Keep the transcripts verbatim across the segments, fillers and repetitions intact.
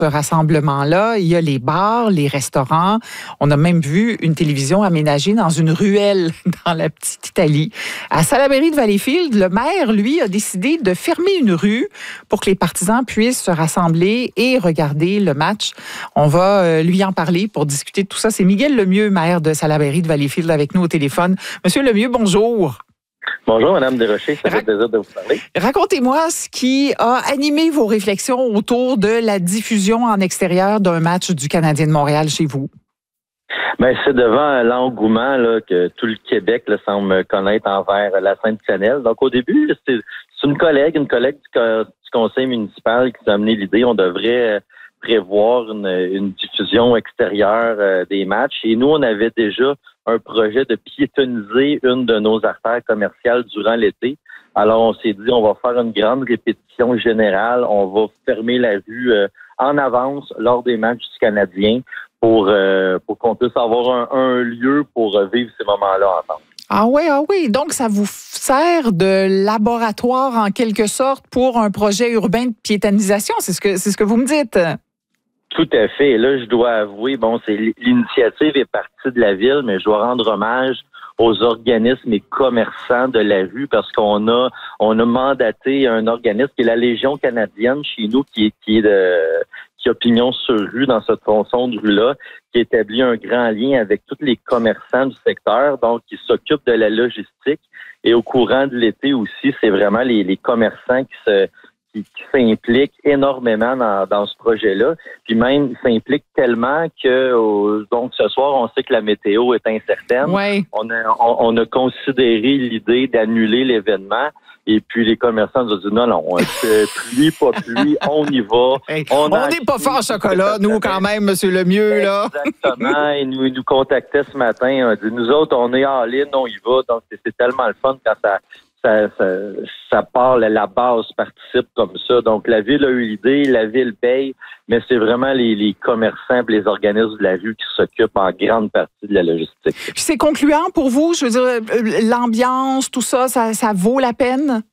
rassemblement-là. Il y a les bars, les restaurants. On a même vu une télévision aménagée dans une ruelle dans la petite Italie. À Salaberry de Valleyfield, le maire, lui, a décidé de fermer une rue pour que les partisans puissent se rassembler et regarder le match. On va euh, lui en parler pour discuter de tout ça. C'est Miguel Lemieux, maire de Salaberry de Valleyfield, avec nous au téléphone. Monsieur Lemieux, bonjour. Bonjour, Mme Desrochers, ça fait plaisir de vous parler. Racontez-moi ce qui a animé vos réflexions autour de la diffusion en extérieur d'un match du Canadien de Montréal chez vous. Bien, c'est devant l'engouement là, que tout le Québec là, semble connaître envers la Sainte-Cannelle. Donc, au début, c'est, c'est une collègue, une collègue du, du conseil municipal qui nous a amené l'idée. On devrait prévoir une, une diffusion extérieure euh, des matchs. Et nous, on avait déjà un projet de piétoniser une de nos artères commerciales durant l'été. Alors, on s'est dit, on va faire une grande répétition générale. On va fermer la rue euh, en avance lors des matchs du Canadien pour, euh, pour qu'on puisse avoir un, un lieu pour euh, vivre ces moments-là ensemble. Ah oui, ah oui. Donc, ça vous sert de laboratoire en quelque sorte pour un projet urbain de piétonisation. C'est ce que, c'est ce que vous me dites. Tout à fait. Et là, je dois avouer, bon, c'est l'initiative est partie de la ville, mais je dois rendre hommage aux organismes et commerçants de la rue parce qu'on a on a mandaté un organisme qui est la Légion canadienne chez nous, qui est qui est de qui a pignon sur rue dans cette tronçon de rue-là, qui établit un grand lien avec tous les commerçants du secteur, donc qui s'occupent de la logistique. Et au courant de l'été aussi, c'est vraiment les, les commerçants qui se qui, qui s'impliquent énormément dans, dans ce projet-là. Puis même, ils s'impliquent tellement que euh, donc ce soir, on sait que la météo est incertaine. Oui. On a, on, on a considéré l'idée d'annuler l'événement. Et puis les commerçants nous ont dit non, non, pluie, pas pluie, on y va. Hey, on n'est pas fort chocolat, nous quand même, M. Lemieux, là. Exactement. Ils nous, ils nous contactaient ce matin. On dit, nous autres, on est en ligne, on y va. Donc c'est, c'est tellement le fun quand ça Ça, ça, ça part, la base participe comme ça. Donc, la ville a eu l'idée, la ville paye, mais c'est vraiment les, les commerçants et les organismes de la rue qui s'occupent en grande partie de la logistique. Puis c'est concluant pour vous? Je veux dire, l'ambiance, tout ça, ça, ça vaut la peine?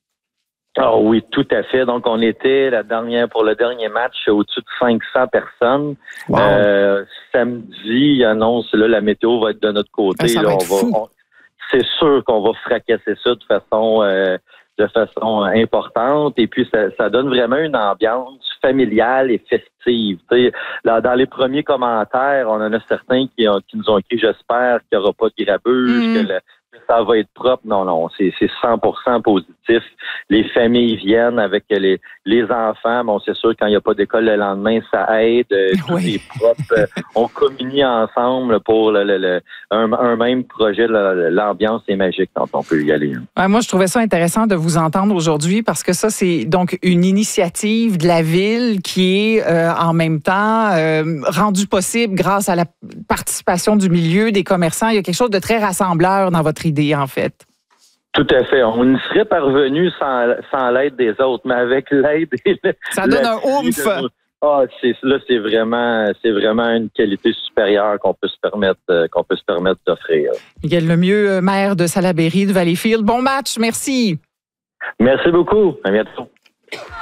Ah oui, tout à fait. Donc, on était la dernière pour le dernier match au-dessus de cinq cents personnes. Wow. Euh, samedi, il annonce, là, la météo va être de notre côté. Ah, ça là, va on être va, fou. on, c'est sûr qu'on va fracasser ça de façon euh, de façon importante. Et puis, ça, ça donne vraiment une ambiance familiale et festive. Là, dans les premiers commentaires, on en a certains qui, ont, qui nous ont écrit « J'espère qu'il n'y aura pas de grabuge, mmh. que, le, que ça va être propre. » Non, non, c'est, c'est cent pour cent positif. Les familles viennent avec les, les enfants. Bon, c'est sûr, quand il n'y a pas d'école le lendemain, ça aide. Tout oui. est propre. On communie ensemble pour le, le, le, un, un même projet. L'ambiance est magique quand on peut y aller. Ouais, moi, je trouvais ça intéressant de vous entendre aujourd'hui parce que ça, c'est donc une initiative de la ville qui est euh, en même temps euh, rendue possible grâce à la participation du milieu, des commerçants. Il y a quelque chose de très rassembleur dans votre idée, en fait. Tout à fait. On y serait parvenu sans, sans l'aide des autres, mais avec l'aide... Ça donne un oomph. Ah, c'est, là, c'est vraiment, c'est vraiment une qualité supérieure qu'on peut se permettre, euh, qu'on peut se permettre d'offrir. Miguel Lemieux, maire de Salaberry de Valleyfield. Bon match, merci. Merci beaucoup. À bientôt.